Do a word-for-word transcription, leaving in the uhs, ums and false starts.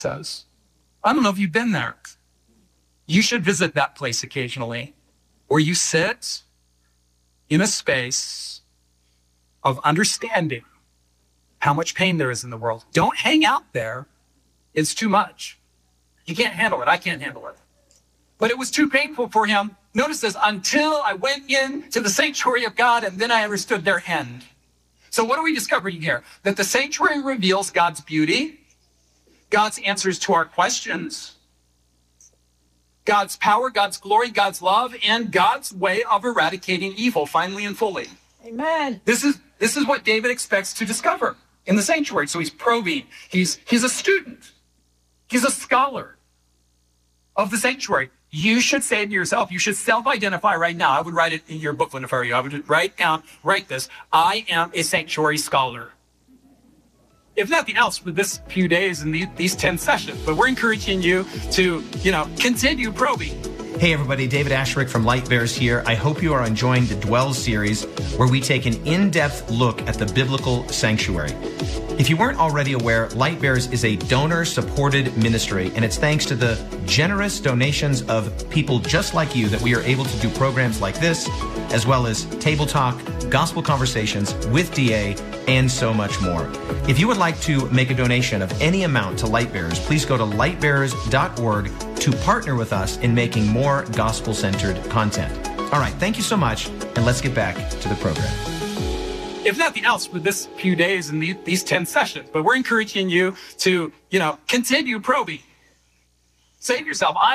says. I don't know if you've been there. You should visit that place occasionally, where you sit in a space of understanding how much pain there is in the world. Don't hang out there. It's too much. You can't handle it. I can't handle it. But it was too painful for him. Notice this, until I went into the sanctuary of God, and then I understood their end. So what are we discovering here? That the sanctuary reveals God's beauty, God's answers to our questions, God's power, God's glory, God's love, and God's way of eradicating evil, finally and fully. Amen. This is, this is what David expects to discover in the sanctuary. So he's probing. He's, he's a student. He's a scholar of the sanctuary. You should say to yourself, you should self-identify right now. I would write it in your booklet for you. I would write down, write this. I am a sanctuary scholar. If nothing else, for this few days and these, these ten sessions, but we're encouraging you to, you know, continue probing. Hey everybody, David Asherick from Light Bearers here. I hope you are enjoying the Dwell series, where we take an in-depth look at the biblical sanctuary. If you weren't already aware, Light Bearers is a donor-supported ministry, and it's thanks to the generous donations of people just like you that we are able to do programs like this, as well as Table Talk, Gospel Conversations with D A, and so much more. If you would like to make a donation of any amount to Light Bearers, please go to light bearers dot org to partner with us in making more gospel-centered content. All right, thank you so much, and let's get back to the program. If nothing else, for this few days and these, these ten sessions, but we're encouraging you to, you know, continue probing. Say to yourself, I